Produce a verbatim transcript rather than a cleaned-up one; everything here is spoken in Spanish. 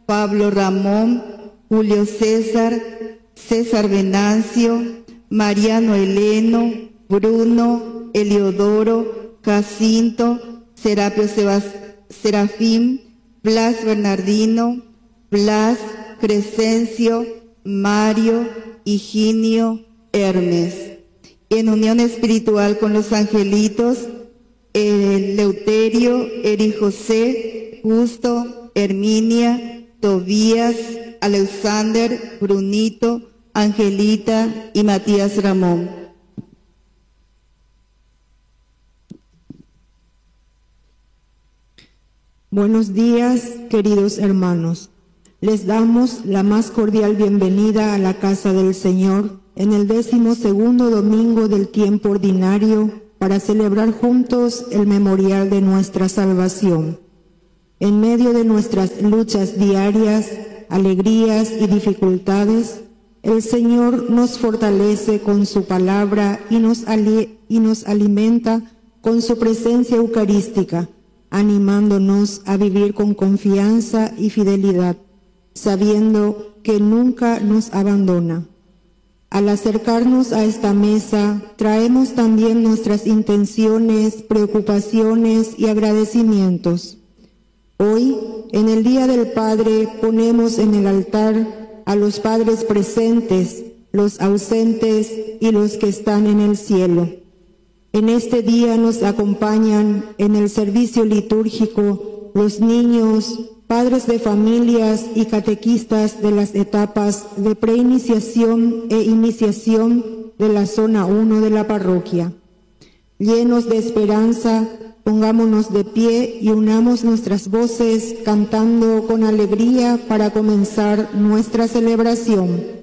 Pablo Ramón, Julio César, César Venancio, Mariano Heleno, Bruno, Eliodoro, Jacinto, Serapio Sebas- Serafín, Blas Bernardino, Blas, Crescencio, Mario, Higinio, Hermes. En unión espiritual con los angelitos, Eleuterio, Eri José, Justo, Herminia, Tobías, Alexander, Brunito, Angelita y Matías Ramón. Buenos días, queridos hermanos. Les damos la más cordial bienvenida a la casa del Señor en el décimo segundo domingo del tiempo ordinario para celebrar juntos el memorial de nuestra salvación. En medio de nuestras luchas diarias, alegrías y dificultades, el Señor nos fortalece con su palabra y nos, y nos alimenta con su presencia eucarística, animándonos a vivir con confianza y fidelidad, sabiendo que nunca nos abandona. Al acercarnos a esta mesa, traemos también nuestras intenciones, preocupaciones y agradecimientos. Hoy, en el Día del Padre, ponemos en el altar a los padres presentes, los ausentes y los que están en el cielo. En este día nos acompañan en el servicio litúrgico los niños, padres de familias y catequistas de las etapas de preiniciación e iniciación de la zona uno de la parroquia. Llenos de esperanza, pongámonos de pie y unamos nuestras voces cantando con alegría para comenzar nuestra celebración.